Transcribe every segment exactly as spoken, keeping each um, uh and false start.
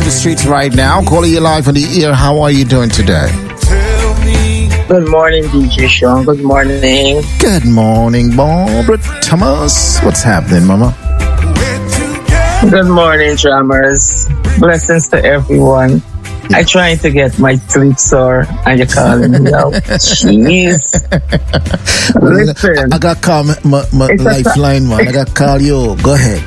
the streets right now. Calling you live on the air. How are you doing today? Good morning, D J Sean. Good morning. Good morning, Barbara Thomas. What's happening, Mama? Good morning, drummers. Blessings to everyone. I trying to get my sleep sore and you're calling me out. Jeez. Listen. I got to call my, my, my lifeline, man. I got to call you. Go ahead.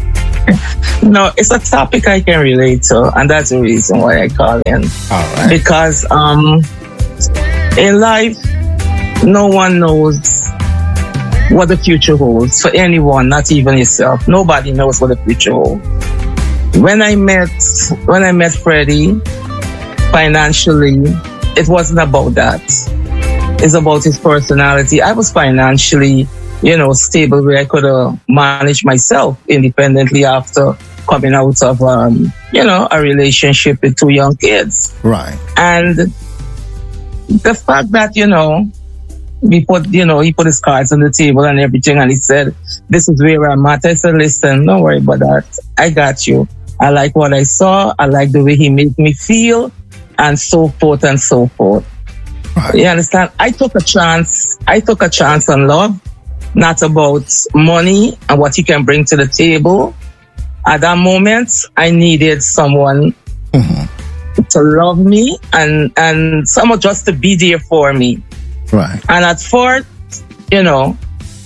No, it's a topic I can relate to, and that's the reason why I call in. All right. Because um, in life, no one knows what the future holds for anyone, not even yourself. Nobody knows what the future holds. When I met, when I met Freddie, financially, it wasn't about that. It's about his personality. I was financially, you know, stable where I could uh, manage myself independently after coming out of, um, you know, a relationship with two young kids. Right. And the fact that, you know, he put, you know, he put his cards on the table and everything, and he said, "This is where I'm at." I said, "Listen, don't worry about that. I got you. I like what I saw. I like the way he made me feel, and so forth and so forth." Right. You understand? I took a chance. I took a chance on love, not about money and what he can bring to the table. At that moment, I needed someone mm-hmm. to love me and, and someone just to be there for me. Right. And at first, you know,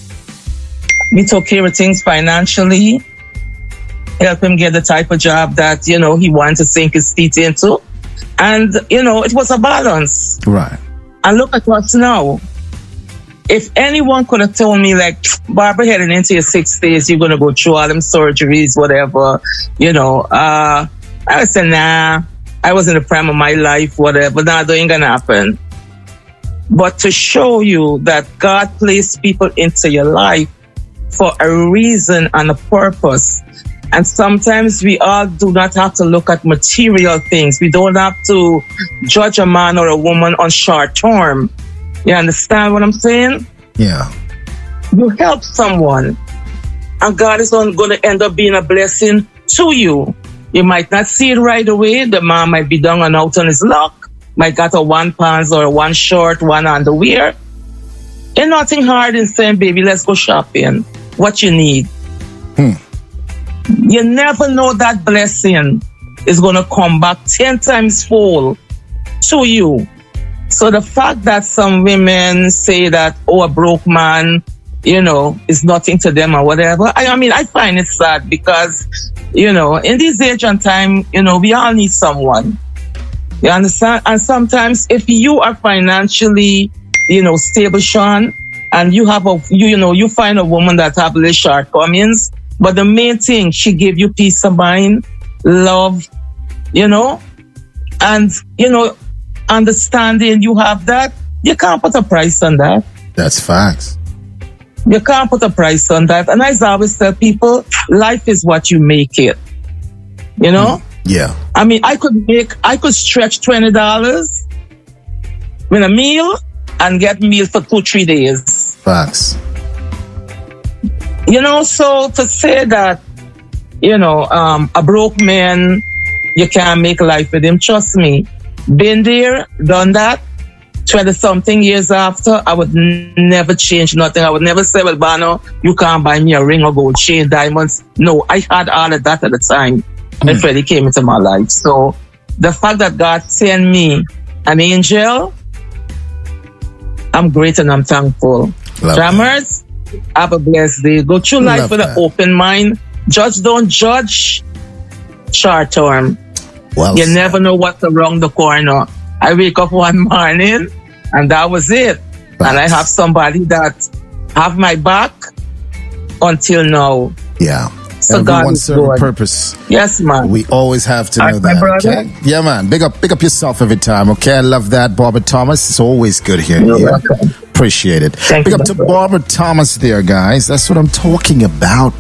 we took care of things financially, help him get the type of job that, you know, he wanted to sink his teeth into. And, you know, it was a balance. Right. And look at us now. If anyone could have told me, like, Barbara, heading into your sixties, you're going to go through all them surgeries, whatever, you know, uh, I would say, nah, I was in the prime of my life, whatever, nah, that ain't going to happen. But to show you that God placed people into your life for a reason and a purpose. And sometimes we all do not have to look at material things. We don't have to judge a man or a woman on short term. You understand what I'm saying? Yeah. You help someone, and God is going to end up being a blessing to you. You might not see it right away. The man might be down and out on his luck. Might got a one pants or a one short, one underwear. Ain't nothing hard in saying, "Baby, let's go shopping. What you need?" Hmm. You never know that blessing is going to come back ten times full to you. So the fact that some women say that, oh, a broke man, you know, is nothing to them or whatever. I, I mean, I find it sad because, you know, in this age and time, you know, we all need someone. You understand? And sometimes if you are financially, you know, stable, Sean, and you have a, you, you know, you find a woman that have little shortcomings, but the main thing, she gave you peace of mind, love, you know, and, you know, understanding you have that, you can't put a price on that. That's facts. You can't put a price on that. And I always tell people, life is what you make it. You know? Mm, yeah. I mean, I could make, I could stretch twenty dollars with a meal and get meal for two, three days. Facts. You know, so to say that, you know, um, a broke man, you can't make life with him, trust me. Been there, done that, twenty-something years after, I would n- never change nothing. I would never say, "Well, Bano, you can't buy me a ring or gold chain, diamonds." No, I had all of that at the time mm. when Freddie came into my life. So the fact that God sent me an angel, I'm great and I'm thankful. Drummers, have a blessed day. Go through life Love with that. An open mind. Just don't judge short term. Well you said. Never know what's around the corner. I wake up one morning and that was it. Right. And I have somebody that have my back until now. Yeah. So Everyone God is serve good. a purpose. Yes, man. We always have to All know right, that. Okay? Yeah, man. Big up, big up yourself every time. Okay, I love that, Barbara Thomas. It's always good hearing You're you. welcome. Appreciate it. Thank big you, up to brother. Barbara Thomas there, guys. That's what I'm talking about.